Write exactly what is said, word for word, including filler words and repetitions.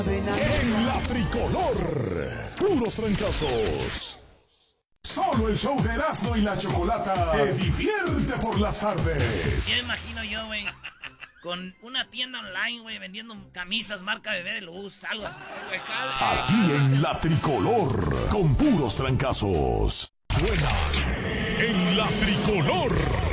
En la tricolor, puros trancazos. Solo el show de Erasmo y la Chocolata te divierte por las tardes. Ya imagino yo, güey, con una tienda online, güey, vendiendo camisas marca Bebé de Luz, algo así. Aquí en la tricolor, con puros trancazos. Suena en la tricolor.